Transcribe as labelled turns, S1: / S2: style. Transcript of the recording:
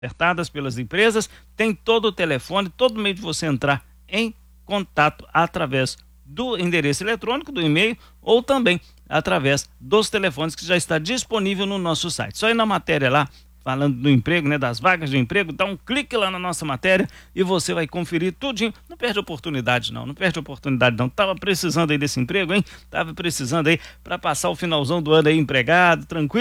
S1: ofertadas pelas empresas, tem todo o telefone, todo meio de você entrar em contato através do endereço eletrônico, do e-mail, ou também através dos telefones que já está disponível no nosso site. Só ir na matéria lá, falando do emprego, né, das vagas de emprego, dá um clique lá na nossa matéria e você vai conferir tudinho. Não perde oportunidade não perde oportunidade não. Tava precisando aí desse emprego, hein? Tava precisando aí para passar o finalzão do ano aí empregado, tranquilo.